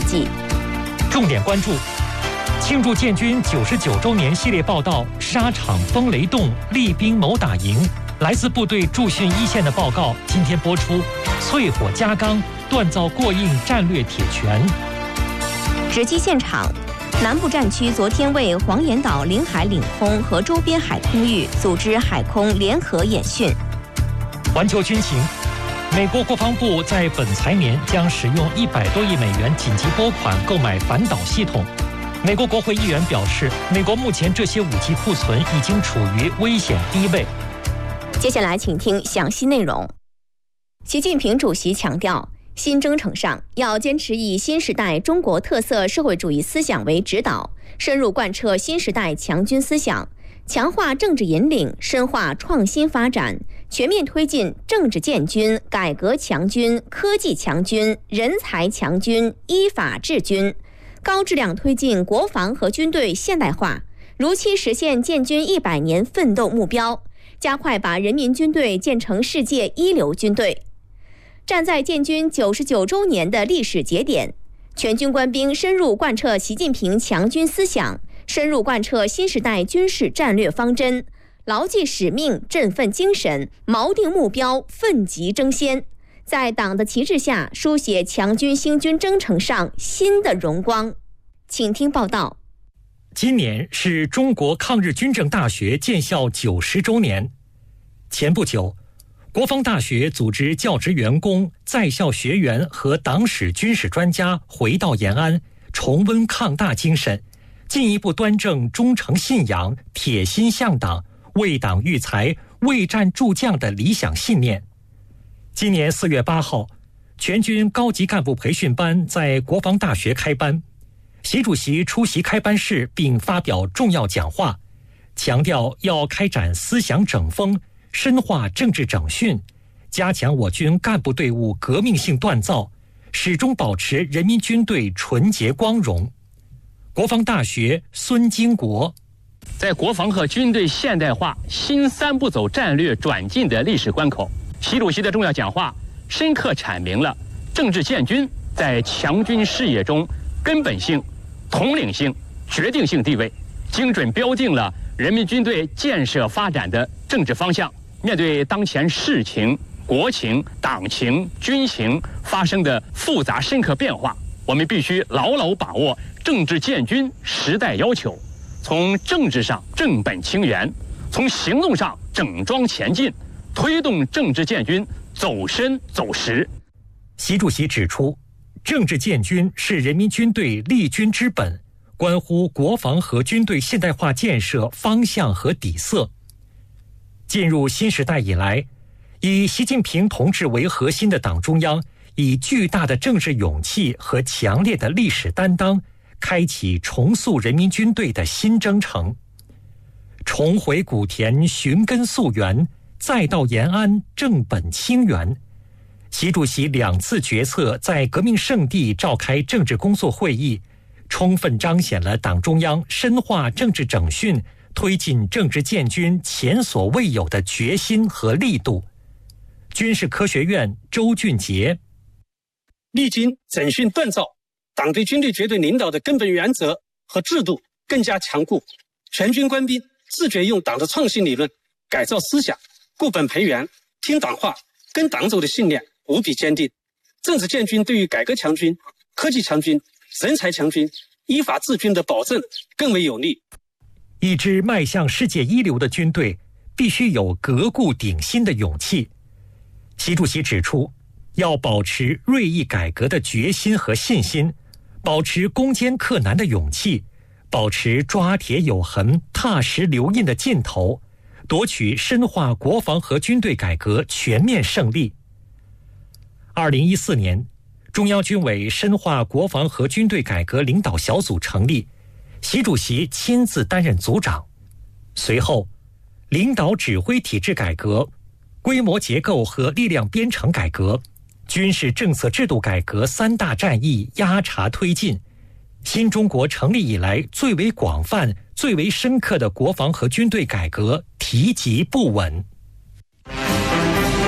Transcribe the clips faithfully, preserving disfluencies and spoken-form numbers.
记。 重点关注：庆祝建军九十九周年系列报道，沙场风雷动，厉兵谋打赢。来自部队驻训一线的报告今天播出，淬火加钢，锻造过硬战略铁拳。 直击现场。南部战区昨天为黄岩岛领海领空和周边海空域组织海空联合演训。 环球军情，美国国防部在本财年将使用一百多亿美元紧急拨款购买反导系统。美国国会议员表示，美国目前这些武器库存已经处于危险低位。 接下来请听详细内容。习近平主席强调，新征程上要坚持以新时代中国特色社会主义思想为指导，深入贯彻新时代强军思想，强化政治引领，深化创新发展，全面推进政治建军、改革强军、科技强军、人才强军、依法治军，高质量推进国防和军队现代化，如期实现建军一百年奋斗目标，加快把人民军队建成世界一流军队。站在建军九十九周年的历史节点，全军官兵深入贯彻习近平强军思想，深入贯彻新时代军事战略方针，牢记使命，振奋精神，锚定目标，奋楫争先，在党的旗帜下书写强军兴军征程上新的荣光。请听报道。 今年是中国抗日军政大学建校九十周年。前不久，国防大学组织教职员工、在校学员和党史军事专家回到延安，重温抗大精神，进一步端正忠诚信仰、铁心向党、为党育才、为战助将的理想信念。今年四月八号，全军高级干部培训班在国防大学开班，习主席出席开班式并发表重要讲话，强调要开展思想整风，深化政治整训，加强我军干部队伍革命性锻造，始终保持人民军队纯洁光荣。国防大学孙金国， 在国防和军队现代化新三步走战略转进的历史关口，习主席的重要讲话深刻阐明了政治建军在强军事业中根本性、统领性、决定性地位，精准标定了人民军队建设发展的政治方向。面对当前世情、国情、党情、军情发生的复杂深刻变化，我们必须牢牢把握政治建军时代要求，从政治上正本清源，从行动上整装前进，推动政治建军走深走实。 习主席指出，政治建军是人民军队立军之本，关乎国防和军队现代化建设方向和底色。进入新时代以来，以习近平同志为核心的党中央，以巨大的政治勇气和强烈的历史担当，开启重塑人民军队的新征程。重回古田寻根溯源，再到延安正本清源。习主席两次决策在革命圣地召开政治工作会议，充分彰显了党中央深化政治整训、推进政治建军前所未有的决心和力度。军事科学院周俊杰， 历经整训锻造，党对军队绝对领导的根本原则和制度更加强固，全军官兵自觉用党的创新理论改造思想，固本培元，听党话，跟党走的信念无比坚定。政治建军对于改革强军、科技强军、人才强军、依法治军的保证更为有力。 一支迈向世界一流的军队必须有革故鼎新的勇气。习主席指出，要保持锐意改革的决心和信心，保持攻坚克难的勇气，保持抓铁有痕、踏实留印的劲头，夺取深化国防和军队改革全面胜利。二零一四年，中央军委深化国防和军队改革领导小组成立，习主席亲自担任组长。随后，领导指挥体制改革、规模结构和力量编程改革、军事政策制度改革三大战役压茬推进，新中国成立以来最为广泛、最为深刻的国防和军队改革提及不稳。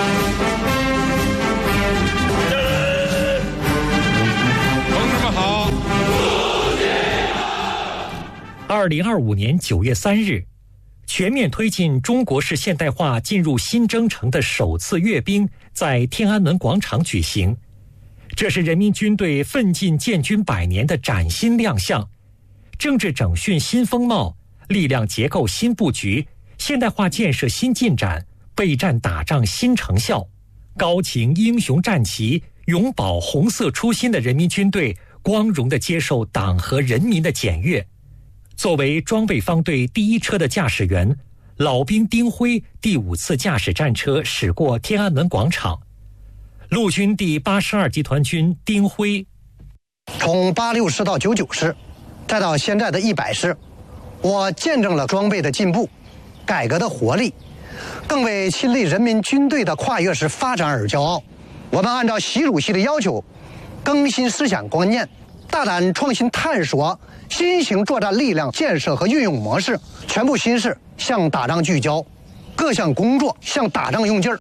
同志们好， 二零二五年九月三日，全面推进中国式现代化进入新征程的首次阅兵在天安门广场举行。这是人民军队奋进建军百年的崭新亮相，政治整训新风貌，力量结构新布局，现代化建设新进展，备战打仗新成效。高擎英雄战旗，永葆红色初心的人民军队光荣地接受党和人民的检阅。作为装备方队第一车的驾驶员，老兵丁辉第五次驾驶战车驶过天安门广场。陆军第八十二集团军丁辉， 从八六师到九九师，再到现在的一百师，我见证了装备的进步，改革的活力，更为亲历人民军队的跨越式发展而骄傲。我们按照习主席的要求，更新思想观念，大胆创新探索新型作战力量建设和运用模式，全部心思向打仗聚焦，各项工作向打仗用劲儿。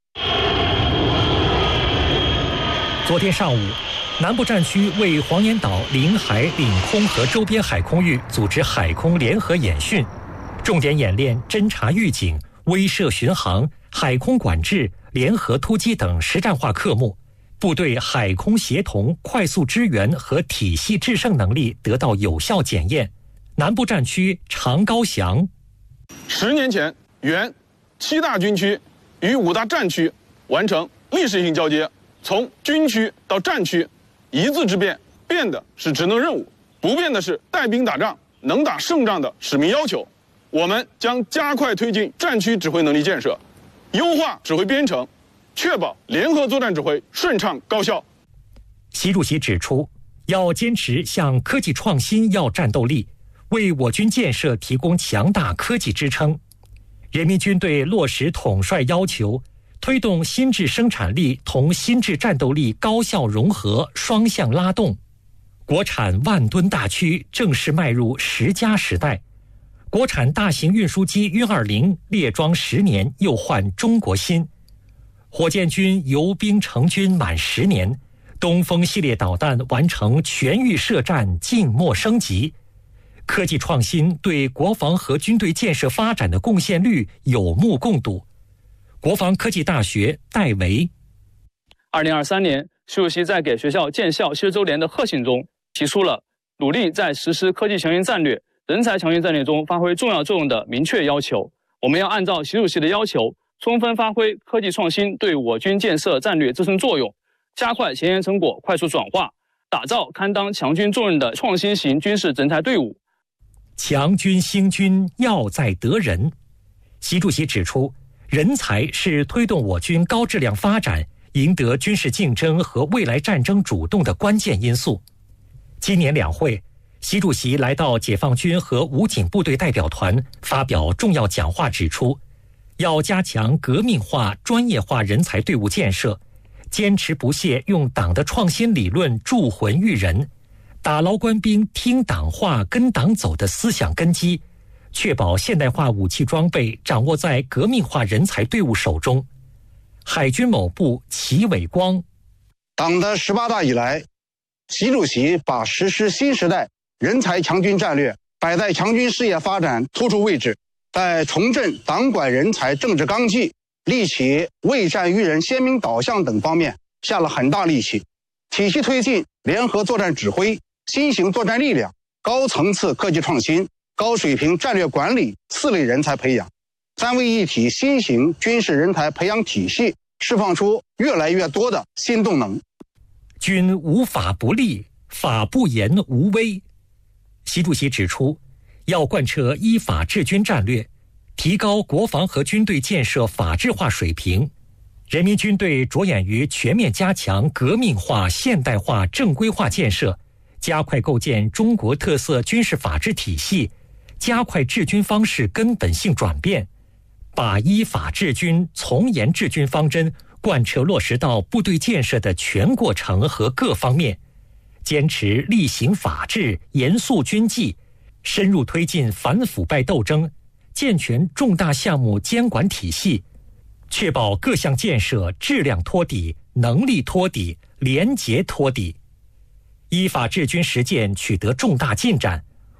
昨天上午，南部战区为黄岩岛领海、领空和周边海空域组织海空联合演训，重点演练侦察预警、威慑巡航、海空管制、联合突击等实战化科目，部队海空协同、快速支援和体系制胜能力得到有效检验。南部战区常高翔， 十年前，原七大军区与五大战区完成历史性交接。从军区到战区，一字之变，变的是职能任务，不变的是带兵打仗、能打胜仗的使命要求。我们将加快推进战区指挥能力建设，优化指挥编程，确保联合作战指挥顺畅高效。 习主席指出，要坚持向科技创新要战斗力，为我军建设提供强大科技支撑。人民军队落实统帅要求，推动新质生产力同新质战斗力高效融合、双向拉动，国产万吨大驱正式迈入十佳时代。国产大型运输机运二零列装十年，又换中国新。火箭军游兵成军满十年，东风系列导弹完成全域射战静默升级。科技创新对国防和军队建设发展的贡献率有目共睹。国防科技大学戴维， 二零二三年，习主席在给学校建校七十周年的贺信中提出了努力在实施科技强军战略、人才强军战略中发挥重要作用的明确要求。我们要按照习主席的要求，充分发挥科技创新对我军建设战略支撑作用，加快前沿成果快速转化，打造堪当强军重任的创新型军事人才队伍。 强军兴军要在得人。习主席指出，人才是推动我军高质量发展、赢得军事竞争和未来战争主动的关键因素。今年两会，习主席来到解放军和武警部队代表团发表重要讲话，指出，要加强革命化、专业化人才队伍建设，坚持不懈用党的创新理论铸魂育人，打牢官兵听党话、跟党走的思想根基，确保现代化武器装备掌握在革命化人才队伍手中。海军某部齐伟光， 党的十八大以来，习主席把实施新时代人才强军战略摆在强军事业发展突出位置，在重振党管人才政治纲纪、立起为战育人鲜明导向等方面下了很大力气，体系推进联合作战指挥、新型作战力量、高层次科技创新、高水平战略管理四类人才培养，三位一体新型军事人才培养体系释放出越来越多的新动能。 军无法不立，法不严无威。习主席指出，要贯彻依法治军战略，提高国防和军队建设法治化水平。人民军队着眼于全面加强革命化、现代化、正规化建设，加快构建中国特色军事法治体系，加快治军方式根本性转变，把依法治军、从严治军方针贯彻落实到部队建设的全过程和各方面，坚持厉行法治、严肃军纪，深入推进反腐败斗争，健全重大项目监管体系，确保各项建设质量托底、能力托底、廉洁托底。依法治军实践取得重大进展，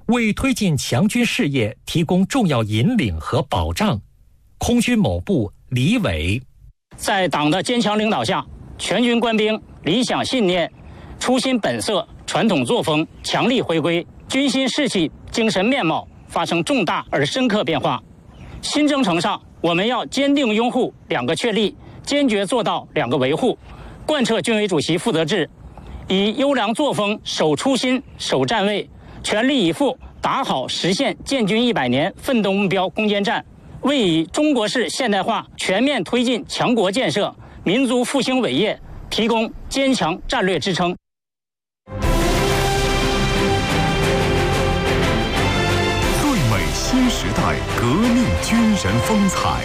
为推进强军事业提供重要引领和保障。空军某部李伟， 在党的坚强领导下，全军官兵理想信念、初心本色、传统作风强力回归，军心士气、精神面貌发生重大而深刻变化。新征程上，我们要坚定拥护两个确立，坚决做到两个维护，贯彻军委主席负责制，以优良作风守初心、守站位，全力以赴打好实现建军一百年奋斗目标攻坚战，为以中国式现代化全面推进强国建设、民族复兴伟业提供坚强战略支撑。 最美新时代革命军人风采。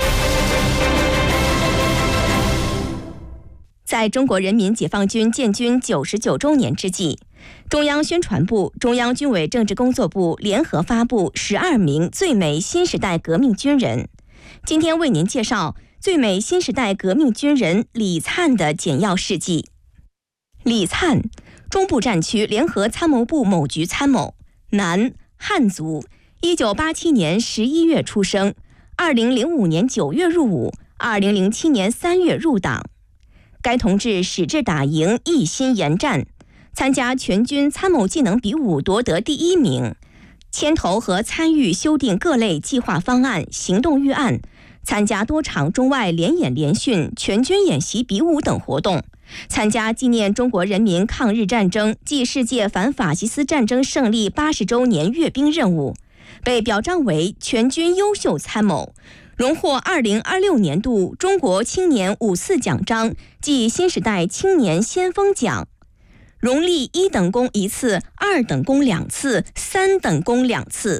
在中国人民解放军建军九十九周年之际，中央宣传部、中央军委政治工作部联合发布十二名最美新时代革命军人。今天为您介绍最美新时代革命军人李灿的简要事迹。李灿，中部战区联合参谋部某局参谋，男，汉族，一九八七年十一月出生，二零零五年九月入伍，二零零七年三月入党。该同志矢志打赢，一心严战，参加全军参谋技能比武夺得第一名，牵头和参与修订各类计划方案、行动预案，参加多场中外联演联训、全军演习比武等活动，参加纪念中国人民抗日战争暨世界反法西斯战争胜利八十周年阅兵任务，被表彰为全军优秀参谋，荣获二零二六年度中国青年五四奖章暨新时代青年先锋奖，荣立一等功一次、二等功两次、三等功两次。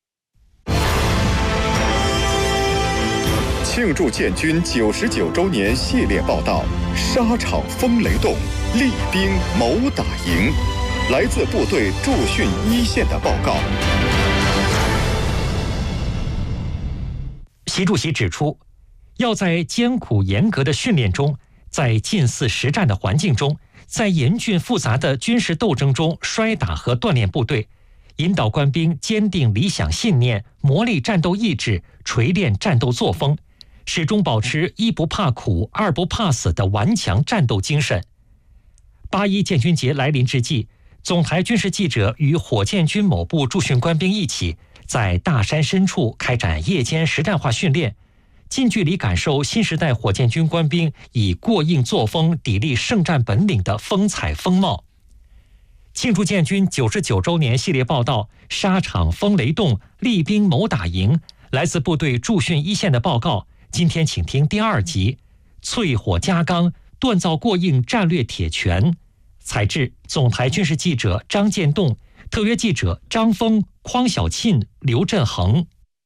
庆祝建军九十九周年系列报道：沙场风雷动，厉兵谋打赢。来自部队驻训一线的报告。 习主席指出，要在艰苦严格的训练中，在近似实战的环境中，在严峻复杂的军事斗争中摔打和锻炼部队，引导官兵坚定理想信念，磨砺战斗意志，锤炼战斗作风，始终保持一不怕苦、二不怕死的顽强战斗精神。八一建军节来临之际，总台军事记者与火箭军某部驻训官兵一起，在大山深处开展夜间实战化训练，近距离感受新时代火箭军官兵以过硬作风砥砺圣战本领的风采风貌。庆祝建军九十九周年系列报道：沙场风雷动，厉兵谋打赢。来自部队驻训一线的报告，今天请听第二集：淬火加钢，锻造过硬战略铁拳。采制总台军事记者张建栋，特约记者张峰、匡小庆、刘振恒。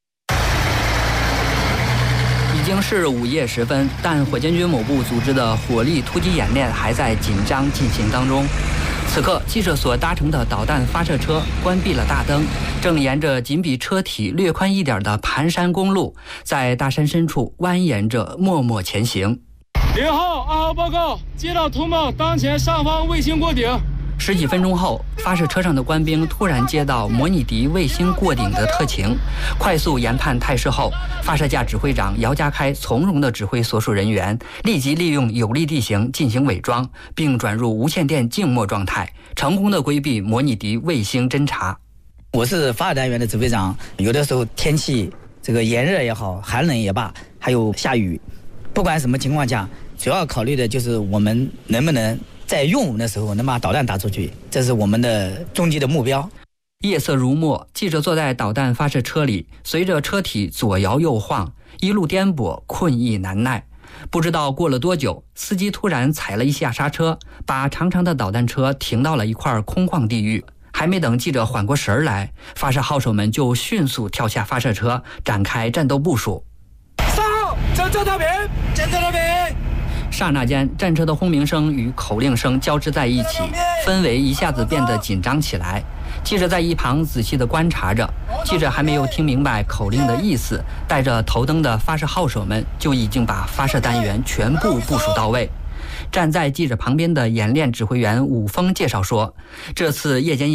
已经是午夜时分，但火箭军某部组织的火力突击演练还在紧张进行当中。此刻，记者所搭乘的导弹发射车关闭了大灯，正沿着仅比车体略宽一点的盘山公路，在大山深处蜿蜒着默默前行。 零号、二号报告，接到通报，当前上方卫星过顶。 十几分钟后，发射车上的官兵突然接到模拟敌卫星过顶的特情，快速研判态势后，发射架指挥长姚家开从容地指挥所属人员立即利用有利地形进行伪装，并转入无线电静默状态，成功地规避模拟敌卫星侦察。 我是发射单元的指挥长，有的时候天气这个炎热也好，寒冷也罢，还有下雨，不管什么情况下，主要考虑的就是我们能不能在用武的时候能把导弹打出去，这是我们的终极的目标。 夜色如墨，记者坐在导弹发射车里，随着车体左摇右晃，一路颠簸，困意难耐。不知道过了多久，司机突然踩了一下刹车，把长长的导弹车停到了一块空旷地域。还没等记者缓过神来，发射号手们就迅速跳下发射车，展开战斗部署。 三号，侦测调频，侦测调频。 刹那间，战车的轰鸣声与口令声交织在一起，氛围一下子变得紧张起来。记者在一旁仔细地观察着，记者还没有听明白口令的意思，带着头灯的发射号手们就已经把发射单元全部部署到位。站在记者旁边的演练指挥员武峰介绍说，这次夜间